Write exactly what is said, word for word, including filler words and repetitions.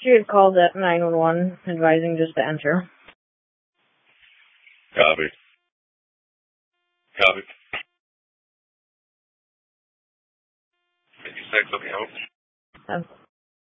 She had called at nine one one, advising just to enter. Copy. Copy. fifty-six, okay, out. Um,